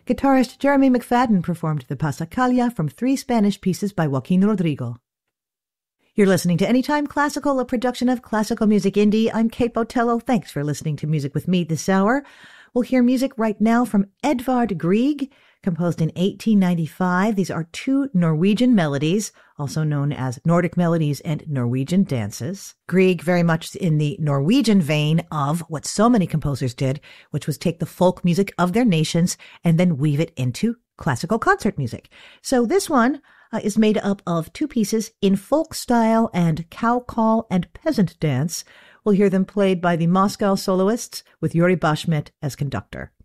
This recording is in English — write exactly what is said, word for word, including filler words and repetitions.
Guitarist Jeremy McFadden performed the Passacaglia from three Spanish pieces by Joaquin Rodrigo. You're listening to Anytime Classical, a production of Classical Music Indie. I'm Kate Botello. Thanks for listening to Music with Me this hour. We'll hear music right now from Edvard Grieg, composed in eighteen ninety-five. These are two Norwegian melodies, also known as Nordic melodies and Norwegian dances. Grieg very much in the Norwegian vein of what so many composers did, which was take the folk music of their nations and then weave it into classical concert music. So this one uh, is made up of two pieces in folk style and cow call and peasant dance. We'll hear them played by the Moscow soloists with Yuri Bashmet as conductor.